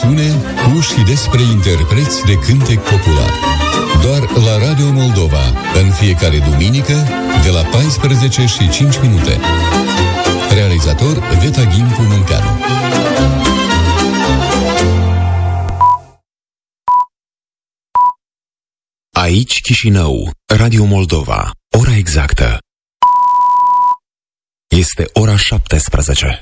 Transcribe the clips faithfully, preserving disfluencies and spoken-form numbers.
emisiune cu și despre interpreți de cântec popular. Doar la Radio Moldova, în fiecare duminică, de la paisprezece și cinci minute. Realizator Veta Ghimpu Munteanu. Aici Chișinău, Radio Moldova. Ora exactă este ora șaptesprezece.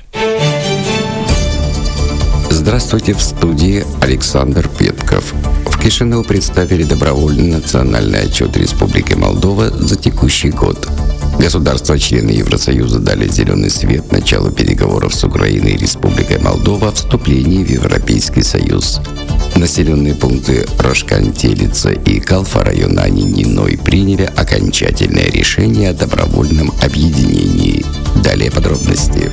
Здравствуйте, в студии Александр Петков. В Кишиневу представили добровольный национальный отчет Республики Молдова за текущий год. Государства-члены Евросоюза дали зеленый свет началу переговоров с Украиной и Республикой Молдова о вступлении в Европейский Союз. Населенные пункты Рошкантелица и Калфа района Анининой приняли окончательное решение о добровольном объединении. Далее подробности.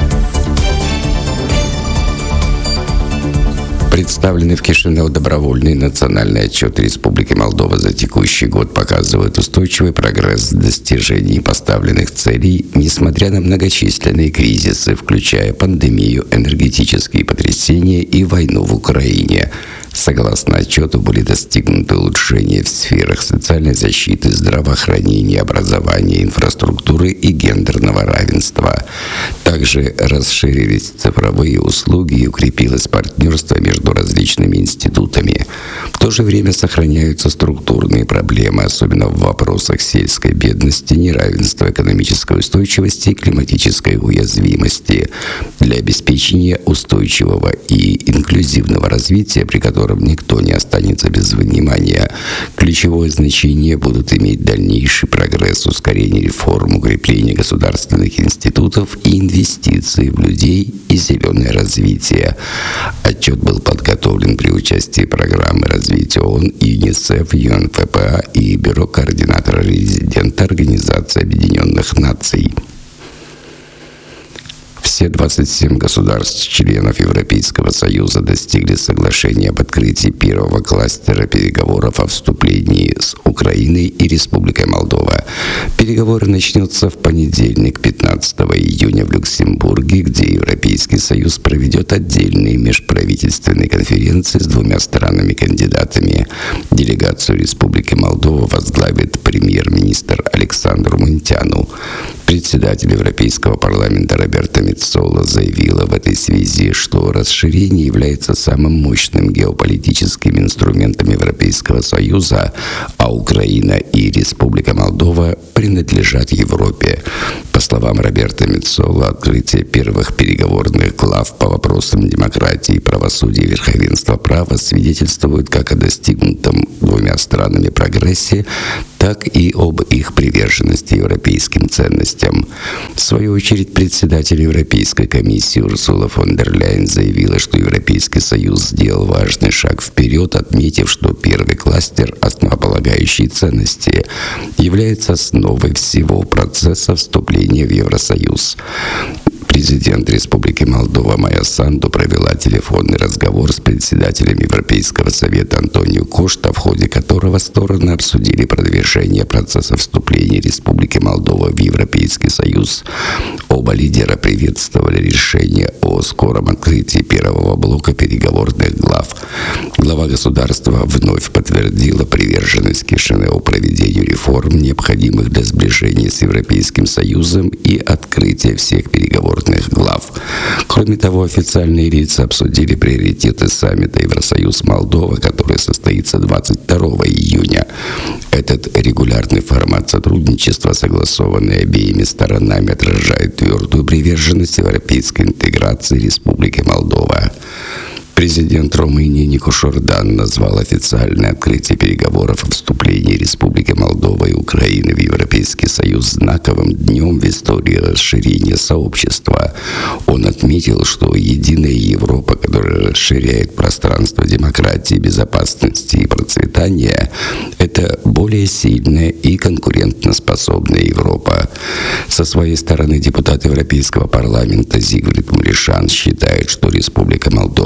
Представленный в Кишиневу добровольный национальный отчет Республики Молдова за текущий год показывает устойчивый прогресс в достижении поставленных целей, несмотря на многочисленные кризисы, включая пандемию, энергетические потрясения и войну в Украине. Согласно отчету, были достигнуты улучшения в сферах социальной защиты, здравоохранения, образования, инфраструктуры и гендерного равенства. Также расширились цифровые услуги и укрепилось партнерство между различными институтами. В то же время сохраняются структурные проблемы, особенно в вопросах сельской бедности, неравенства, экономической устойчивости и климатической уязвимости. Для обеспечения устойчивого и инклюзивного развития, при котором никто не останется без внимания, ключевое значение будут иметь дальнейший прогресс, ускорение реформ, укрепление государственных институтов и инвестиции в людей и зеленое развитие. Отчет был подготовлен при участии программы развития ООН, ЮНИСЕФ, ЮНФПА и Бюро координатора резидента Организации Объединенных Наций. Все двадцать семь государств-членов Европейского Союза достигли соглашения об открытии первого кластера переговоров о вступлении с Украиной и Республикой Молдова. Переговоры начнутся в понедельник, пятнадцатого июня в Люксембурге, где Европейский Союз проведет отдельные межправительственные конференции с двумя странами-кандидатами. Делегацию Республики Молдова возглавит премьер-министр Александр Мунтяну. Председатель Европейского парламента Роберта Мецола заявила в этой связи, что расширение является самым мощным геополитическим инструментом Европейского Союза, а Украина и Республика Молдова принадлежат Европе. По словам Роберта Мецола, открытие первых переговорных глав по вопросам демократии, правосудия и верховенства права свидетельствует как о достигнутом двумя странами прогрессе, так и об их приверженности европейским ценностям. В свою очередь, председатель Европейской комиссии Урсула фон дер Ляйен заявила, что Европейский Союз сделал важный шаг вперед, отметив, что первый кластер «Основополагающие ценности» является основой всего процесса вступления в Евросоюз. Президент Республики Молдова Майя Санду провела телефонный разговор с председателем Европейского совета Антонио Кошта, в ходе которого стороны обсудили продвижение процесса вступления Республики Молдова в Европейский Союз. Оба лидера приветствовали решение о скором открытии первого блока переговорных глав. Глава государства вновь подтвердила приверженность Кишиневу проведению реформ, необходимых для сближения с Европейским Союзом и открытия всех переговорных глав. Кроме того, официальные лица обсудили приоритеты саммита Евросоюз-Молдова, который состоится двадцать второго июня. Этот регулярный формат сотрудничества, согласованный обеими сторонами, отражает твердую приверженность европейской интеграции Республики Молдова. Президент Румынии Нико Шордан назвал официальное открытие переговоров о вступлении Республики Молдова и Украины в Европейский Союз знаковым днем в истории расширения сообщества. Он отметил, что единая Европа, которая расширяет пространство демократии, безопасности и процветания, это более сильная и конкурентоспособная Европа. Со своей стороны депутат Европейского парламента Зигфрид Муришан считает, что Республика Молдова добилась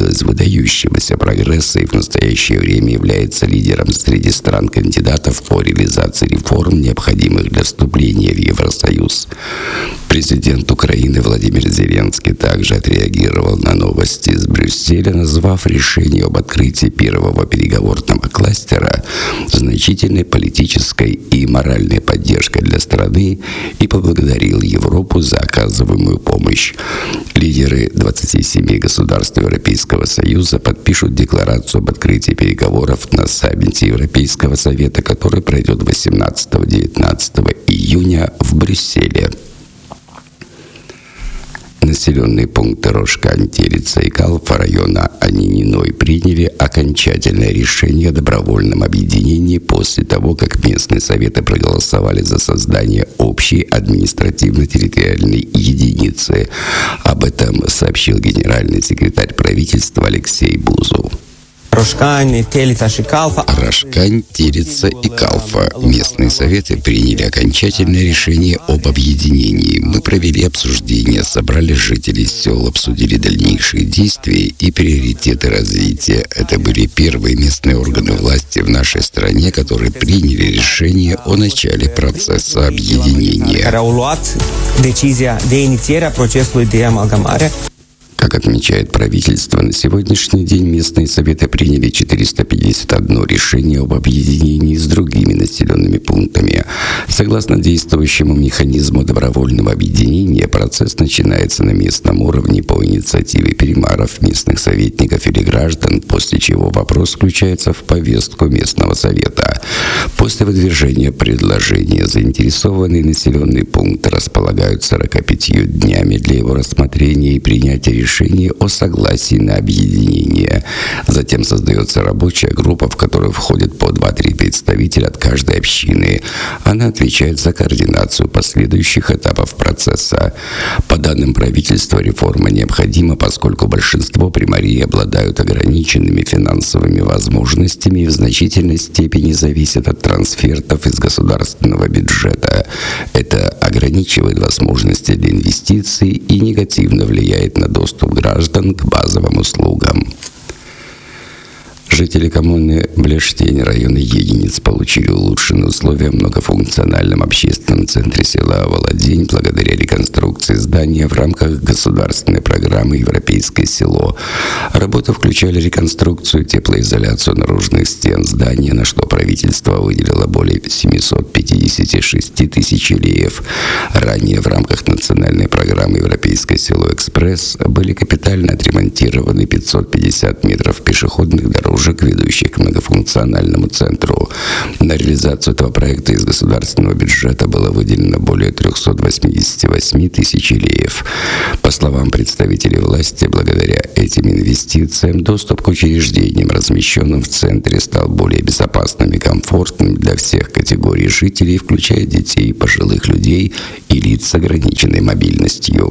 добилась выдающегося прогресса и в настоящее время является лидером среди стран-кандидатов по реализации реформ, необходимых для вступления в Евросоюз. Президент Украины Владимир Зеленский также отреагировал на новости из Брюсселя, назвав решение об открытии первого переговорного кластера значительной политической и моральной поддержкой для страны и поблагодарил Европу за оказываемую помощь. Лидеры двадцати семи государств Европейского Союза подпишут декларацию об открытии переговоров на саммите Европейского Совета, который пройдет восемнадцатого-девятнадцатого июня в Брюсселе. Населенные пункты Рошкань, Телица и Калфа района Анининой приняли окончательное решение о добровольном объединении после того, как местные советы проголосовали за создание общей административно-территориальной единицы. Об этом сообщил генеральный секретарь правительства Алексей Бузов. Рошкань, Телица и Калфа. Рошкань, Телица и Калфа. Местные советы приняли окончательное решение об объединении. Мы провели обсуждение, собрали жителей сел, обсудили дальнейшие действия и приоритеты развития. Это были первые местные органы власти в нашей стране, которые приняли решение о начале процесса объединения. Как отмечает правительство, на сегодняшний день местные советы приняли четыреста пятьдесят одно решение об объединении с другими населенными пунктами. Согласно действующему механизму добровольного объединения, процесс начинается на местном уровне по инициативе примаров, местных советников или граждан, после чего вопрос включается в повестку местного совета. После выдвижения предложения заинтересованные населенные пункты располагают сорок пятью днями для его рассмотрения и принятия решения о согласии на объединение. Затем создается рабочая группа, в которую входят по два-три представителя от каждой общины. Она отвечает за координацию последующих этапов процесса. По данным правительства, реформа необходима, поскольку большинство примарий обладают ограниченными финансовыми возможностями и в значительной степени зависят от трансфертов из государственного бюджета. Это ограничивает возможности для инвестиций и негативно влияет на доступ граждан к базовым услугам. Жители коммуны Блештень района Егинец получили улучшенные условия в многофункциональном общественном центре села Володень благодаря реконструкции здания в рамках государственной программы «Европейское село». Работы включали реконструкцию, теплоизоляцию наружных стен здания, на что правительство выделило более семьсот пятьдесят шесть тысяч леев. Ранее в рамках национальной программы «Европейское село Экспресс» были капитально отремонтированы пятьсот пятьдесят метров пешеходных дорожек, ведущих к многофункциональному центру. На реализацию этого проекта из государственного бюджета было выделено более триста восемьдесят восемь тысяч леев. По словам представителей власти, благодаря этим инвестициям доступ к учреждениям, размещенным в центре, стал более безопасным и комфортным для всех категорий жителей, включая детей, пожилых людей и лиц с ограниченной мобильностью.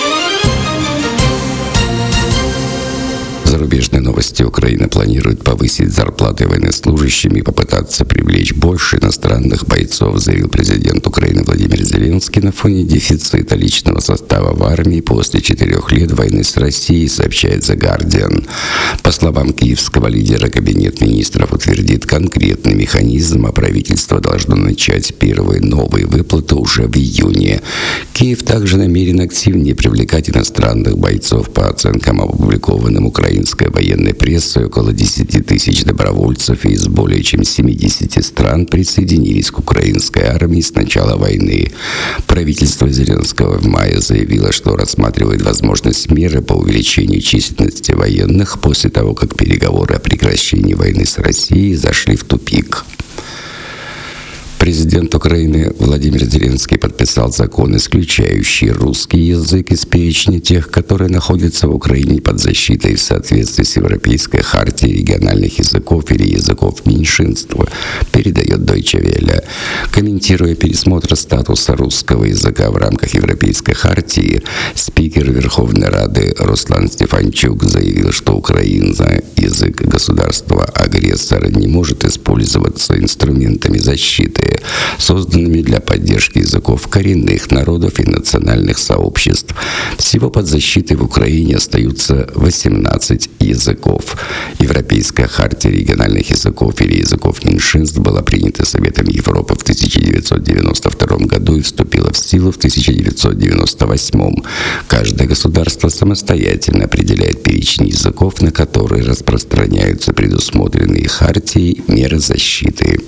Зарубежные новости. Украина планирует повысить зарплаты военнослужащим и попытаться привлечь больше иностранных бойцов, заявил президент Украины Владимир Зеленский на фоне дефицита личного состава в армии после четырех лет войны с Россией, сообщает The Guardian. По словам киевского лидера, Кабинет министров утвердит конкретный механизм, а правительство должно начать первые новые выплаты уже в июне. Киев также намерен активнее привлекать иностранных бойцов. По оценкам, опубликованным Украиной военной прессой, около десять тысяч добровольцев из более чем семидесяти стран присоединились к украинской армии с начала войны. Правительство Зеленского в мае заявило, что рассматривает возможность меры по увеличению численности военных после того, как переговоры о прекращении войны с Россией зашли в тупик. Президент Украины Владимир Зеленский подписал закон, исключающий русский язык из перечня тех, которые находятся в Украине под защитой в соответствии с Европейской хартией региональных языков или языков меньшинства, передает Deutsche Welle. Комментируя пересмотр статуса русского языка в рамках Европейской хартии, спикер Верховной Рады Руслан Стефанчук заявил, что украинский язык государства-агрессора не может использоваться инструментами защиты. созданными для поддержки языков коренных народов и национальных сообществ. Всего под защитой в Украине остаются восемнадцать языков. Европейская хартия региональных языков или языков меньшинств была принята Советом Европы в тысяча девятьсот девяносто втором году и вступила в силу в тысяча девятьсот девяносто восьмом. Каждое государство самостоятельно определяет перечень языков, на которые распространяются предусмотренные хартией меры защиты.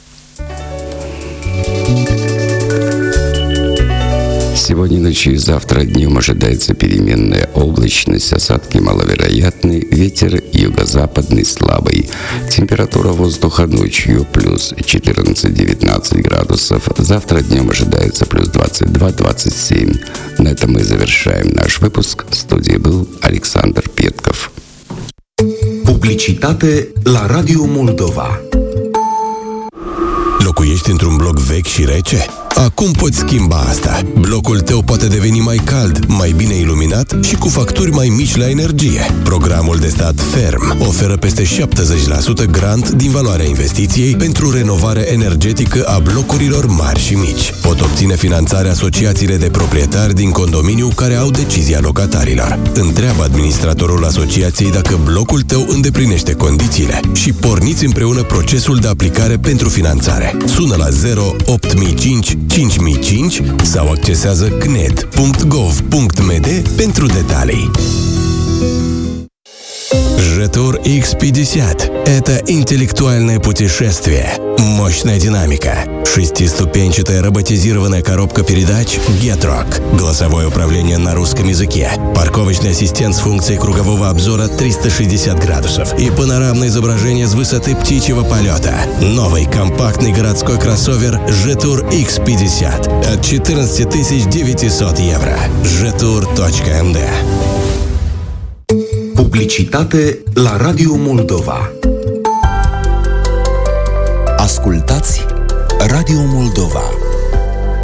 Сегодня ночью и завтра днем ожидается переменная облачность, осадки маловероятны, ветер юго-западный слабый. Температура воздуха ночью плюс четырнадцать-девятнадцать градусов, завтра днем ожидается плюс двадцать два - двадцать семь. На этом мы завершаем наш выпуск. В студии был Alexander Pietkov. Publicitate la Radio Moldova. Locuiești într-un bloc vechi și rece? Acum poți schimba asta. Blocul tău poate deveni mai cald, mai bine iluminat și cu facturi mai mici la energie. Programul de stat Ferm oferă peste șaptezeci la sută grant din valoarea investiției pentru renovare energetică a blocurilor mari și mici. Pot obține finanțarea asociațiile de proprietari din condominiu care au decizia locatarilor. Întreabă administratorul asociației dacă blocul tău îndeplinește condițiile și porniți împreună procesul de aplicare pentru finanțare. Sună la zero opt mii cinci cinci mii cinci sau accesează c n e d punct gov punct m d pentru detalii. Жетур икс пятьдесят – это интеллектуальное путешествие, мощная динамика, шестиступенчатая роботизированная коробка передач Getrock, голосовое управление на русском языке, парковочный ассистент с функцией кругового обзора триста шестьдесят градусов и панорамное изображение с высоты птичьего полета. Новый компактный городской кроссовер Жетур икс пятьдесят от четырнадцать тысяч девятьсот евро. жетур точка м d. Publicitate la Radio Moldova. Ascultați Radio Moldova.